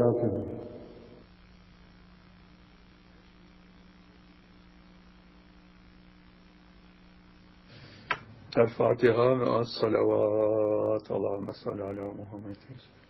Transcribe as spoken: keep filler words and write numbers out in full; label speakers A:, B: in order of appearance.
A: هكذا.
B: الفاتحة مع الصلوات. اللهم صل على محمد.